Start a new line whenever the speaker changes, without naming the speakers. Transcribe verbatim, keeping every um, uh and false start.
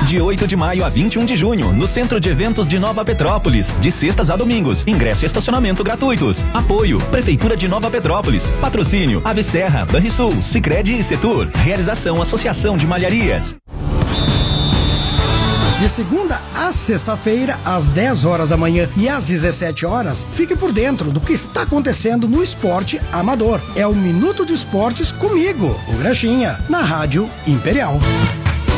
de oito de maio a vinte e um de junho, no Centro de Eventos de Nova Petrópolis, de sextas a domingos. Ingresso e estacionamento gratuitos. Apoio Prefeitura de Nova Petrópolis. Patrocínio Ave Serra, Banrisul, Sicredi e Setur. Realização Associação de Malharias.
De segunda a sexta-feira, às dez horas da manhã e às dezessete horas, fique por dentro do que está acontecendo no esporte amador. É o Minuto de Esportes comigo, o Graxinha, na Rádio Imperial.